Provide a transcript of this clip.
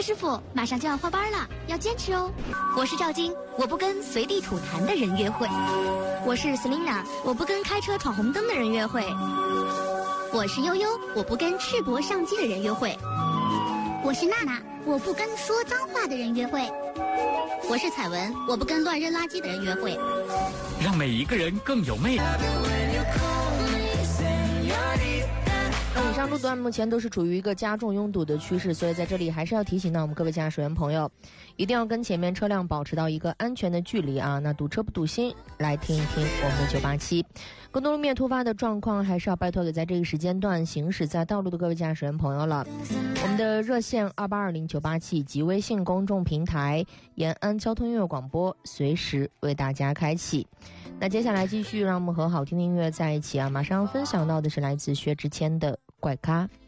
师傅，马上就要换班了，要坚持哦。我是赵晶，我不跟随地吐痰的人约会。我是 Selina， 我不跟开车闯红灯的人约会。我是悠悠，我不跟赤膊上街的人约会。 我是娜娜，我不跟说脏话的人约会。 我是彩文，我不跟乱扔垃圾的人约会。 让每一个人更有魅力。 以上路段目前都是处于一个加重拥堵的趋势，所以在这里还是要提醒到我们各位驾驶员朋友，一定要跟前面车辆保持到一个安全的距离啊。那堵车不堵心，来听一听我们的987。更多路面突发的状况，还是要拜托给在这个时间段行驶在道路的各位驾驶员朋友了。我们的热线2820-987以及微信公众平台延安交通音乐广播随时为大家开启。那接下来继续让我们和好听的音乐在一起啊，马上分享到的是来自薛之谦的怪咖。